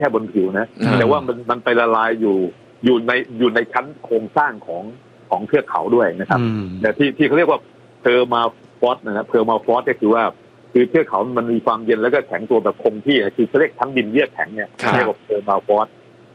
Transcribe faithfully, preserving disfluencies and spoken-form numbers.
ค่บนผิวนะแต่ว่ามันมันไปละลายอยู่อยู่ในอยู่ในชั้นโครงสร้างของของเทือกเขาด้วยนะครับแต่ที่ที่เขาเรียกว่าเพอร์มาฟอสนะครับเพอร์มาฟอสก็คือว่าคือเทือกเขามันมีความเย็นแล้วก็แข็งตัวแบบคงที่คือเขาเรียกทั้งดินเยือกแข็งเนี่ยเรียกว่าเพอร์มาฟอส